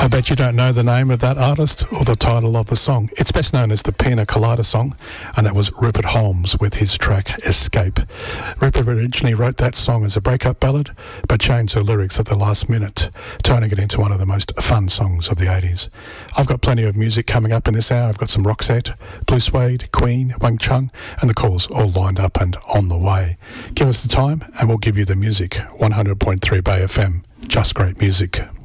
I bet you don't know the name of that artist or the title of the song. It's best known as the Pina Colada song, and that was Rupert Holmes with his track Escape. Rupert originally wrote that song as a breakup ballad, but changed the lyrics at the last minute, turning it into one of the most fun songs of the 80s. I've got plenty of music coming up in this hour. I've got some Roxette, Blue Suede, Queen, Wang Chung, and the calls all lined up and on the way. Give us the time and we'll give you the music. 100.3 Bay FM, just great music.